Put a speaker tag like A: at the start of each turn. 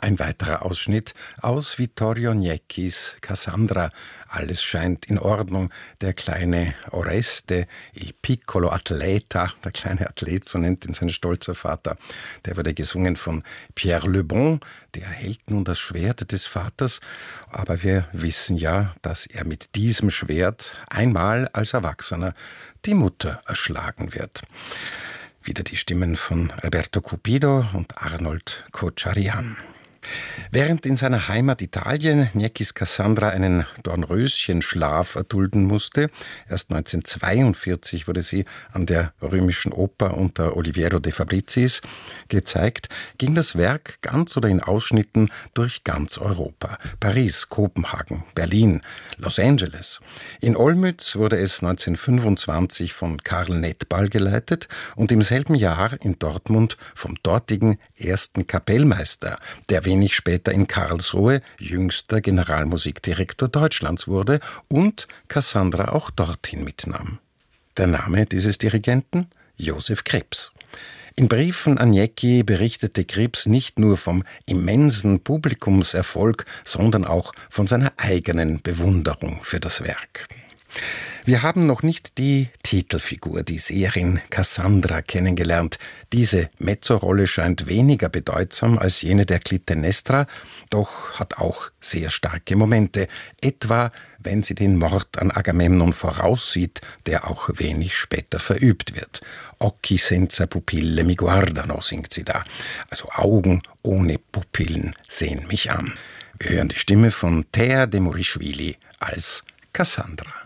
A: Ein weiterer Ausschnitt aus Vittorio Nieckis Cassandra. Alles scheint in Ordnung. Der kleine Oreste, il piccolo atleta, der kleine Athlet, so nennt ihn sein stolzer Vater, der wurde gesungen von Pierre Le Bon. Der hält nun das Schwert des Vaters, aber wir wissen ja, dass er mit diesem Schwert einmal als Erwachsener die Mutter erschlagen wird. Wieder die Stimmen von Alberto Cupido und Arnold Kocharian. Während in seiner Heimat Italien Nieckis Cassandra einen Dornröschenschlaf erdulden musste, erst 1942 wurde sie an der Römischen Oper unter Oliviero de Fabriziis gezeigt, ging das Werk ganz oder in Ausschnitten durch ganz Europa. Paris, Kopenhagen, Berlin, Los Angeles. In Olmütz wurde es 1925 von Karl Nettball geleitet und im selben Jahr in Dortmund vom dortigen ersten Kapellmeister, der wenig später in Karlsruhe jüngster Generalmusikdirektor Deutschlands wurde und Cassandra auch dorthin mitnahm. Der Name dieses Dirigenten? Josef Krebs. In Briefen an Niecki berichtete Krebs nicht nur vom immensen Publikumserfolg, sondern auch von seiner eigenen Bewunderung für das Werk. Wir haben noch nicht die Titelfigur, die Seherin Cassandra, kennengelernt. Diese Mezzorolle scheint weniger bedeutsam als jene der Clitennestra, doch hat auch sehr starke Momente, etwa wenn sie den Mord an Agamemnon voraussieht, der auch wenig später verübt wird. Occhi senza pupille mi guardano, singt sie da. Also Augen ohne Pupillen sehen mich an. Wir hören die Stimme von Thea de Morischvili als Cassandra.